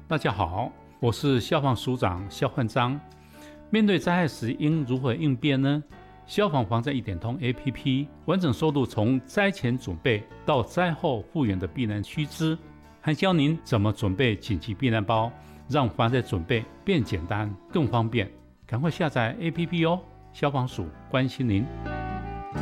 大家好，我是消防署长肖焕章。面对灾害时应如何应变呢？消防防灾一点通 APP 完整收录从灾前准备到灾后复原的避难须知，还教您怎么准备紧急避难包，让防灾准备变简单更方便。赶快下载 APP哦！消防署关心您。